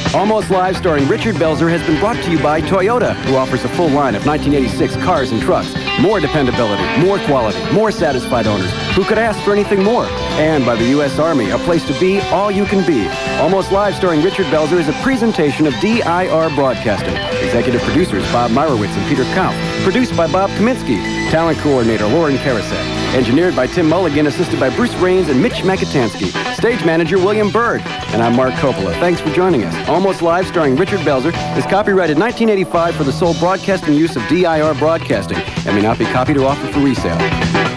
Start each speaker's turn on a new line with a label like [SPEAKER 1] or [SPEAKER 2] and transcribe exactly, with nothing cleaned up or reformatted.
[SPEAKER 1] Almost Live, starring Richard Belzer, has been brought to you by Toyota, who offers a full line of nineteen eighty-six cars and trucks. More dependability, more quality, more satisfied owners. Who could ask for anything more? And by the U S Army, a place to be all you can be. Almost Live, starring Richard Belzer, is a presentation of D I R Broadcasting. Executive producers Bob Meyerowitz and Peter Kauf. Produced by Bob Kaminsky. Talent coordinator Lauren Karasek. Engineered by Tim Mulligan, assisted by Bruce Rains and Mitch Makatansky. Stage manager William Berg. And I'm Mark Coppola. Thanks for joining us. Almost Live, starring Richard Belzer, is copyrighted nineteen eighty-five for the sole broadcasting use of D I R Broadcasting and may not be copied or offered for resale.